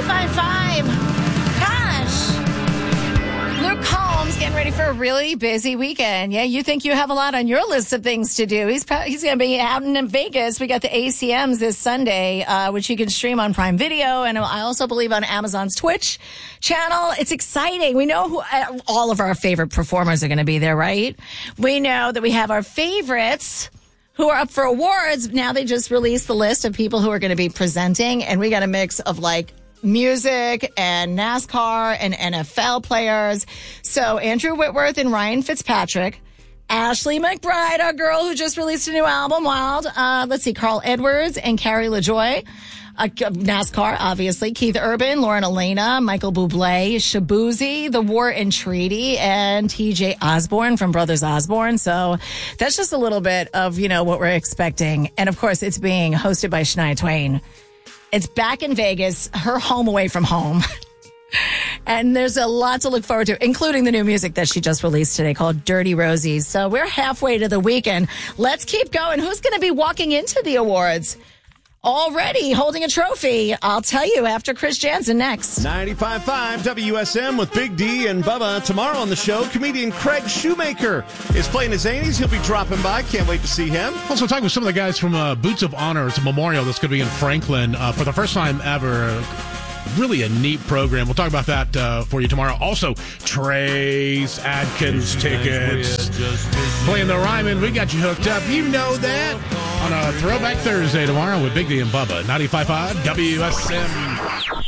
95.5. Gosh. Luke Combs getting ready for a really busy weekend. Yeah, you think you have a lot on your list of things to do. He's going to be out in Vegas. We got the ACMs this Sunday, which you can stream on Prime Video. And I also believe on Amazon's Twitch channel. It's exciting. We know who all of our favorite performers are going to be there, right? We know that we have our favorites who are up for awards. Now they just released the list of people who are going to be presenting, and we got a mix of like music and NASCAR and NFL players. So Andrew Whitworth and Ryan Fitzpatrick, Ashley McBride, our girl who just released a new album, Wild. Let's see, Carl Edwards and Carrie LaJoy. NASCAR, obviously. Keith Urban, Lauren Elena, Michael Bublé, Shabuzi, The War and Treaty, and TJ Osborne from Brothers Osborne. So that's just a little bit of, what we're expecting. And of course, it's being hosted by Shania Twain. It's back in Vegas, her home away from home. And there's a lot to look forward to, including the new music that she just released today called Dirty Rosies. So we're halfway to the weekend. Let's keep going. Who's going to be walking into the awards already holding a trophy? I'll tell you after Chris Jansen next. 95.5 WSM with Big D and Bubba. Tomorrow on the show, comedian Craig Shoemaker is playing his Zanies. He'll be dropping by. Can't wait to see him. Also talking with some of the guys from Boots of Honor. It's a memorial that's going to be in Franklin for the first time ever. Really a neat program. We'll talk about that for you tomorrow. Also, Trace Adkins tickets. Playing the Ryman. We got you hooked up. You know that. On a Throwback Thursday tomorrow with Big D and Bubba. 95.5 WSM.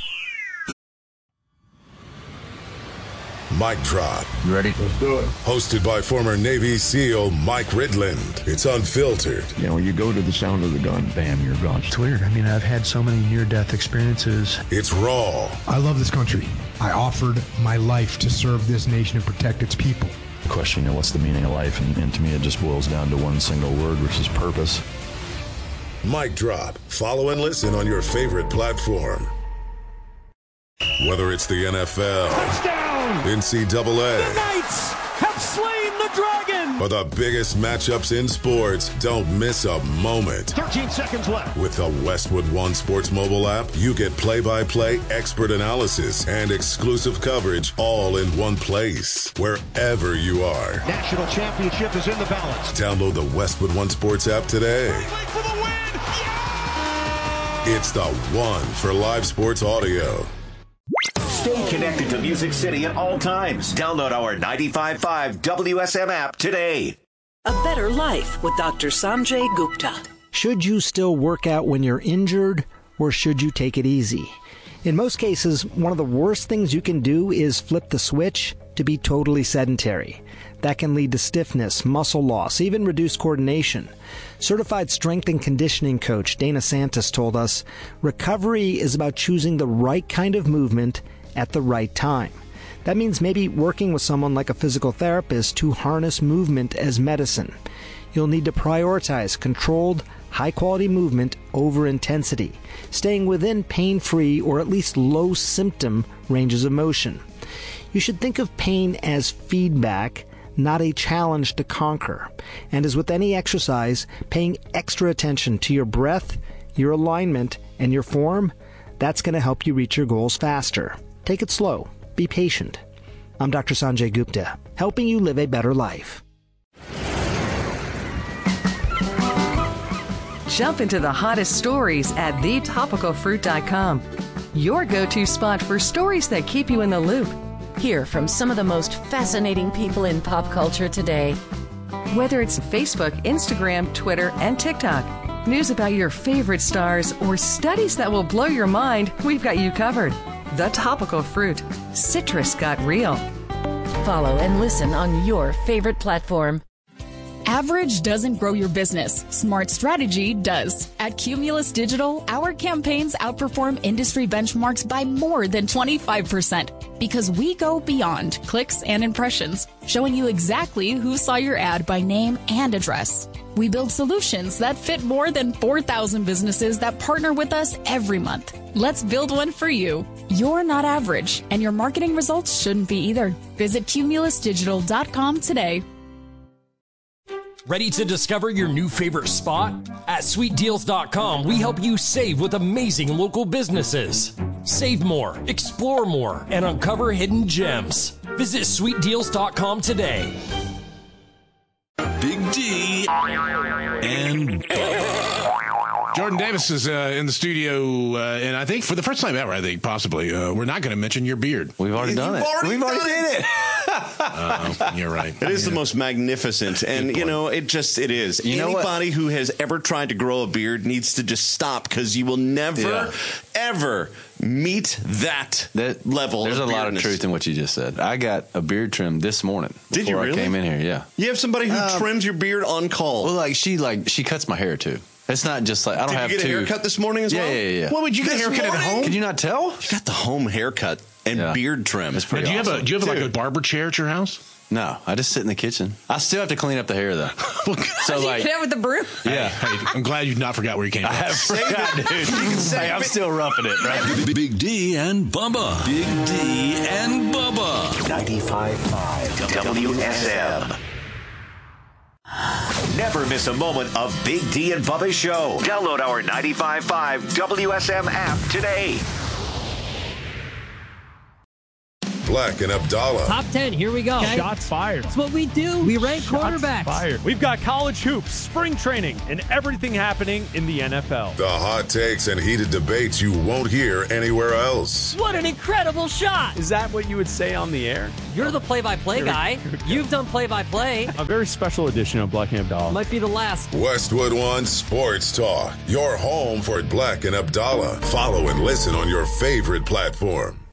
Mic Drop. You ready? Let's do it. Hosted by former Navy SEAL Mike Ridland. It's unfiltered. You go to the sound of the gun, bam, you're gone. It's weird. I've had so many near-death experiences. It's raw. I love this country. I offered my life to serve this nation and protect its people. The question, what's the meaning of life? And to me, it just boils down to one single word, which is purpose. Mic Drop. Follow and listen on your favorite platform. Whether it's the NFL, touchdown, NCAA, the Knights have slain the dragon, or the biggest matchups in sports, don't miss a moment. 13 seconds left. With the Westwood One Sports mobile app, you get play-by-play expert analysis and exclusive coverage all in one place, wherever you are. National championship is in the balance. Download the Westwood One Sports app today. For the win. Yeah! It's the one for live sports audio. Stay connected to Music City at all times. Download our 95.5 WSM app today. A Better Life with Dr. Sanjay Gupta. Should you still work out when you're injured, or should you take it easy? In most cases, one of the worst things you can do is flip the switch to be totally sedentary. That can lead to stiffness, muscle loss, even reduced coordination. Certified strength and conditioning coach Dana Santos told us, recovery is about choosing the right kind of movement at the right time. That means maybe working with someone like a physical therapist to harness movement as medicine. You'll need to prioritize controlled, high-quality movement over intensity, staying within pain-free or at least low-symptom ranges of motion. You should think of pain as feedback, not a challenge to conquer. And as with any exercise, paying extra attention to your breath, your alignment, and your form, that's going to help you reach your goals faster. Take it slow. Be patient. I'm Dr. Sanjay Gupta, helping you live a better life. Jump into the hottest stories at thetopicalfruit.com. Your go-to spot for stories that keep you in the loop. Hear from some of the most fascinating people in pop culture today. Whether it's Facebook, Instagram, Twitter, and TikTok, news about your favorite stars, or studies that will blow your mind, we've got you covered. The Topical Fruit. Citrus got real. Follow and listen on your favorite platform. Average doesn't grow your business. Smart strategy does. At Cumulus Digital, our campaigns outperform industry benchmarks by more than 25% because we go beyond clicks and impressions, showing you exactly who saw your ad by name and address. We build solutions that fit more than 4,000 businesses that partner with us every month. Let's build one for you. You're not average, and your marketing results shouldn't be either. Visit cumulusdigital.com today. Ready to discover your new favorite spot? At sweetdeals.com, we help you save with amazing local businesses. Save more, explore more, and uncover hidden gems. Visit sweetdeals.com today. Big D and Jordan Davis is in the studio, and I think for the first time ever, possibly, we're not going to mention your beard. We've already done it. We've already did it. You're right. It is the most magnificent, and it is. Anybody who has ever tried to grow a beard needs to just stop, because you will never, ever meet that level. There's of a lot of truth in what you just said. I got a beard trim this morning. Did you really? I came in here, yeah. You have somebody who trims your beard on call. Well, she cuts my hair too. It's not just like I don't have to. Did you get a haircut this morning as well? Yeah. What would you get a haircut at home? Can you not tell? You got the home haircut and beard trim. It's pretty awesome. Do you have like a barber chair at your house? No, I just sit in the kitchen. I still have to clean up the hair though. So you get out with the broom. Yeah. Hey, I'm glad you not forgot where you came from. I forgot, dude. Hey, I'm still roughing it, right? Big D and Bubba. Big D and Bubba. 95.5 WSM. Never miss a moment of Big D and Bubba's show. Download our 95.5 WSM app today. Black and Abdallah. Top 10, here we go. Okay. Shots fired. That's what we do. We rank quarterbacks. Fired. We've got college hoops, spring training, and everything happening in the NFL. The hot takes and heated debates you won't hear anywhere else. What an incredible shot. Is that what you would say on the air? You're the play-by-play guy. You've done play-by-play. A very special edition of Black and Abdallah. Might be the last. Westwood One Sports Talk. Your home for Black and Abdallah. Follow and listen on your favorite platform.